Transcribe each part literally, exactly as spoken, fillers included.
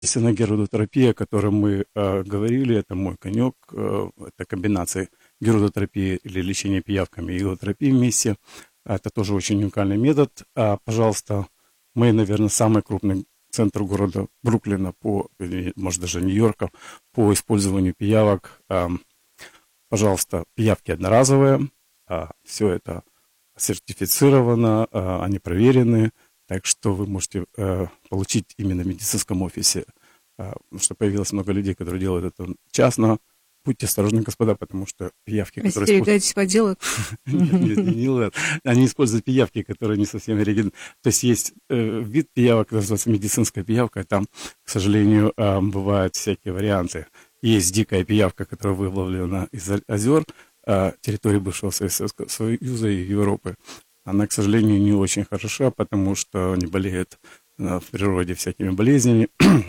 Естественно, герудотерапия, о которой мы э, говорили, это мой конек. Э, это комбинация герудотерапии или лечения пиявками и иглотерапии вместе. Это тоже очень уникальный метод. А, пожалуйста, мы, наверное, самый крупный центр города Бруклина, по, может, даже Нью-Йорка, по использованию пиявок. А, пожалуйста, пиявки одноразовые. А, все это сертифицировано, а, они проверены. Так что вы можете э, получить именно в медицинском офисе. Э, потому что появилось много людей, которые делают это частно. Будьте осторожны, господа, потому что пиявки, которые... Остерегайтесь поделок. Нет, нет, не надо. Они используют пиявки, которые не совсем оригинальные. То есть есть э, вид пиявок, который называется медицинская пиявка. Там, к сожалению, э, бывают всякие варианты. Есть дикая пиявка, которая выловлена из озер э, территории бывшего Советского Союза и Европы. Она, к сожалению, не очень хороша, потому что они болеют э, в природе всякими болезнями.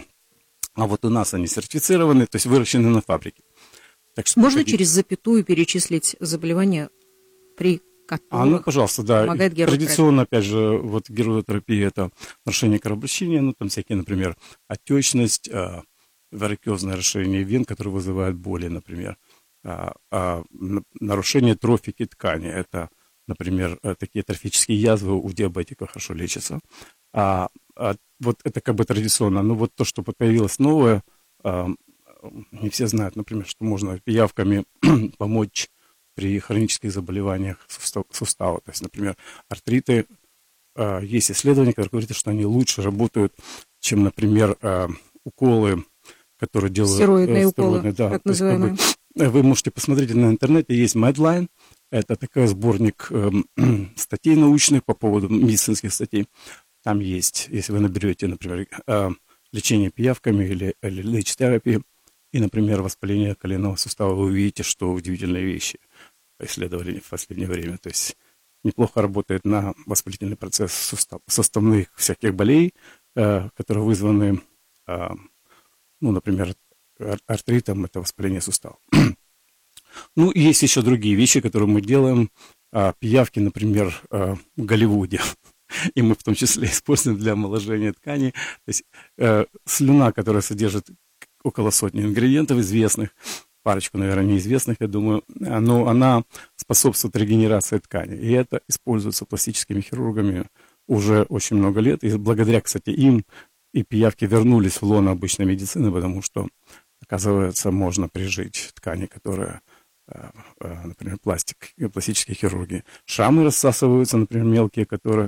А вот у нас они сертифицированы, то есть выращены на фабрике. Так что можно через запятую перечислить заболевания, при которых а, ну, пожалуйста, да. помогает герудотерапия? Традиционно, опять же, вот герудотерапия – это нарушение кровообращения, ну, там всякие, например, отечность, э, варикозное расширение вен, которые вызывают боли, например. А, а, нарушение трофики ткани – это, например, такие трофические язвы у диабетиков хорошо лечатся. А, а вот это как бы традиционно. Но вот то, что появилось новое, а, не все знают, например, что можно пиявками помочь при хронических заболеваниях сустава. сустава. То есть, например, артриты. А, есть исследования, которые говорят, что они лучше работают, чем, например, а, уколы, которые делают... Стероидные уколы, да, так называемые. Есть, как бы, вы можете посмотреть на интернете, есть Medline. Это такой сборник э, статей научных по поводу медицинских статей. Там есть, если вы наберете, например, э, лечение пиявками или, или леч-терапию, и, например, воспаление коленного сустава, вы увидите, что удивительные вещи исследовали в последнее время. То есть неплохо работает на воспалительный процесс сустав, суставных всяких болей, э, которые вызваны, э, ну, например, артритом, это воспаление сустава. Ну, и есть еще другие вещи, которые мы делаем. А, пиявки, например, а, в Голливуде. И мы в том числе используем для омоложения тканей. То есть а, слюна, которая содержит около сотни ингредиентов известных, парочку, наверное, неизвестных, я думаю, но она способствует регенерации ткани. И это используется пластическими хирургами уже очень много лет. И благодаря, кстати, им и пиявки вернулись в лоно обычной медицины, потому что, оказывается, можно прижить ткани, которые... например, пластик, пластические хирурги. Шрамы рассасываются, например, мелкие, которые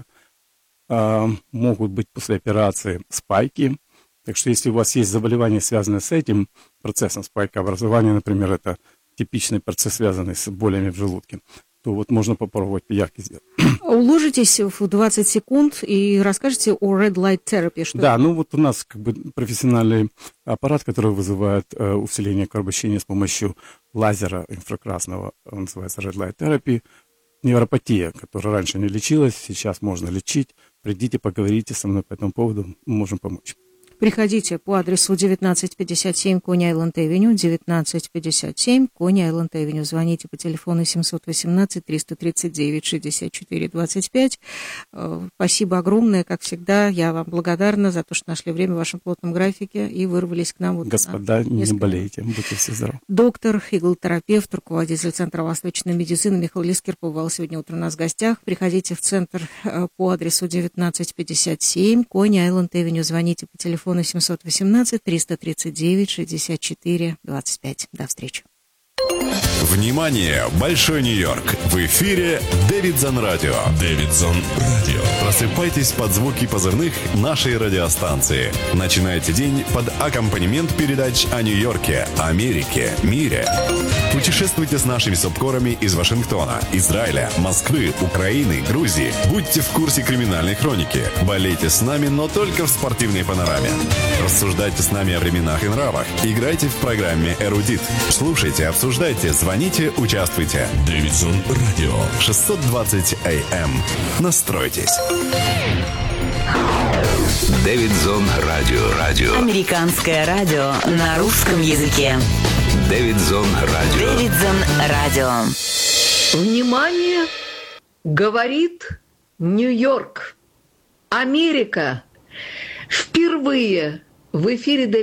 а, могут быть после операции спайки. Так что если у вас есть заболевание, связанное с этим процессом спайкообразования, например, это типичный процесс, связанный с болями в желудке, то вот можно попробовать пиявки сделать. Уложитесь в двадцать секунд и расскажите о Red Light Therapy. Что да, ну вот у нас как бы профессиональный аппарат, который вызывает э, усиление кровообращения с помощью лазера инфракрасного, он называется Red Light Therapy. Невропатия, которая раньше не лечилась, сейчас можно лечить. Придите, поговорите со мной по этому поводу, мы можем помочь. Приходите по адресу девятнадцать пятьдесят семь Кони-Айленд-Авеню, девятнадцать пятьдесят семь Кони-Айленд-Авеню. Звоните по телефону семьсот восемнадцать триста тридцать девять шестьдесят четыре двадцать пять. Спасибо огромное, как всегда. Я вам благодарна за то, что нашли время в вашем плотном графике и вырвались к нам. Вот Господа, не болейте, будьте все здоровы. Доктор, иглотерапевт, руководитель Центра восточной медицины Михаил Лискер побывал сегодня утром у нас в гостях. Приходите в центр по адресу девятнадцать пятьдесят семь Кони-Айленд-Авеню. Звоните по телефону семьсот восемнадцать триста тридцать девять шестьдесят четыре двадцать пять. До встречи. Внимание! Большой Нью-Йорк! В эфире Дэвидсон Радио. Дэвидсон Радио. Просыпайтесь под звуки позывных нашей радиостанции. Начинайте день под аккомпанемент передач о Нью-Йорке, Америке, мире. Путешествуйте с нашими субкорами из Вашингтона, Израиля, Москвы, Украины, Грузии. Будьте в курсе криминальной хроники. Болейте с нами, но только в спортивной панораме. Рассуждайте с нами о временах и нравах. Играйте в программе «Эрудит». Слушайте, обсуждайте, звоните, участвуйте. Дэвидсон Радио. шестьсот двадцать эй эм. Настройтесь. Дэвидсон Радио. Радио. Американское радио на русском языке. Дэвидсон Радио. Дэвидсон Радио. Внимание! Говорит Нью-Йорк. Америка. Впервые В эфире